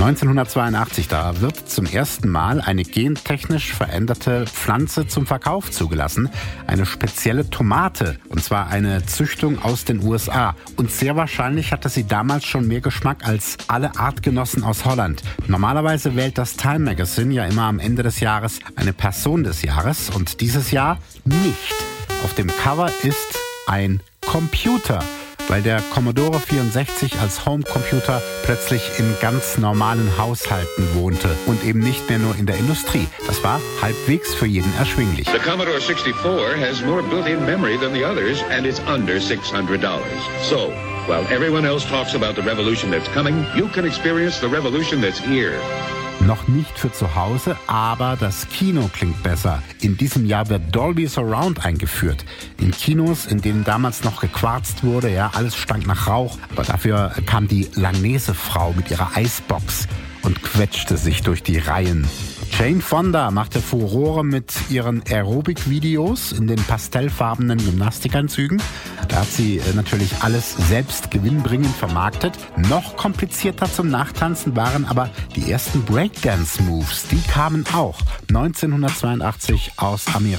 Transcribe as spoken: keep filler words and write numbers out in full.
neunzehnhundertzweiundachtzig, da wird zum ersten Mal eine gentechnisch veränderte Pflanze zum Verkauf zugelassen. Eine spezielle Tomate, und zwar eine Züchtung aus den U S A. Und sehr wahrscheinlich hatte sie damals schon mehr Geschmack als alle Artgenossen aus Holland. Normalerweise wählt das Time Magazine ja immer am Ende des Jahres eine Person des Jahres und dieses Jahr nicht. Auf dem Cover ist ein Computer, weil der Commodore vierundsechzig als Homecomputer plötzlich in ganz normalen Haushalten wohnte und eben nicht mehr nur in der Industrie. Das war halbwegs für jeden erschwinglich. The Commodore sixty-four has more built-in memory than the others and it's under six hundred dollars. So, while everyone else talks about the revolution that's coming, you can experience the revolution that's here. Noch nicht für zu Hause, aber das Kino klingt besser. In diesem Jahr wird Dolby Surround eingeführt. In Kinos, in denen damals noch gequarzt wurde, ja, alles stank nach Rauch. Aber dafür kam die Langnese-Frau mit ihrer Eisbox und quetschte sich durch die Reihen. Jane Fonda machte Furore mit ihren Aerobic-Videos in den pastellfarbenen Gymnastikanzügen. Da hat sie natürlich alles selbst gewinnbringend vermarktet. Noch komplizierter zum Nachtanzen waren aber die ersten Breakdance-Moves. Die kamen auch neunzehnhundertzweiundachtzig aus Amerika.